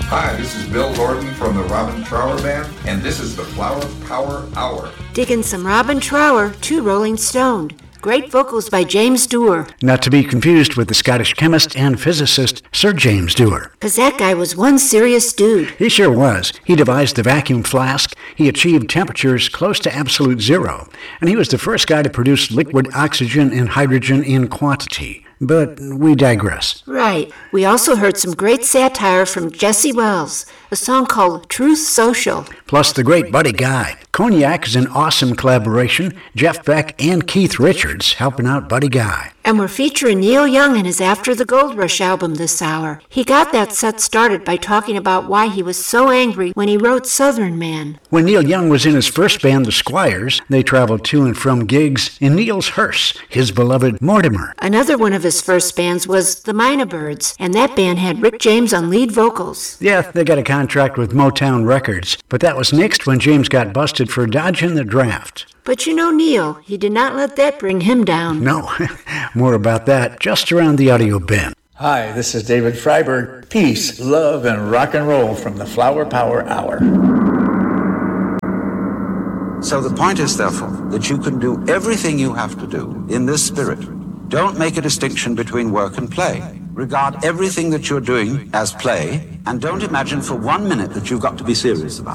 Hi, this is Bill Gordon from the Robin Trower Band, and this is the Flower Power Hour. Digging some Robin Trower, two Rolling Stone. Great vocals by James Dewar. Not to be confused with the Scottish chemist and physicist Sir James Dewar. 'Cause that guy was one serious dude. He sure was. He devised the vacuum flask. He achieved temperatures close to absolute zero. And he was the first guy to produce liquid oxygen and hydrogen in quantity. But we digress. Right. We also heard some great satire from Jesse Wells, a song called Truth Social. Plus the great Buddy Guy. Cognac is an awesome collaboration. Jeff Beck and Keith Richards helping out Buddy Guy. And we're featuring Neil Young in his After the Gold Rush album this hour. He got that set started by talking about why he was so angry when he wrote Southern Man. When Neil Young was in his first band, the Squires, they traveled to and from gigs in Neil's hearse, his beloved Mortimer. Another one of his first bands was the Mynah Birds, and that band had Rick James on lead vocals. Yeah, they got a contract with Motown Records, but that was nixed when James got busted for dodging the draft. But you know Neil, he did not let that bring him down. No, more about that just around the audio bin. Hi, this is David Freiberg. Peace, love, and rock and roll from the Flower Power Hour. So the point is, therefore, that you can do everything you have to do in this spirit. Don't make a distinction between work and play. Regard everything that you're doing as play, and don't imagine for 1 minute that you've got to be serious about it.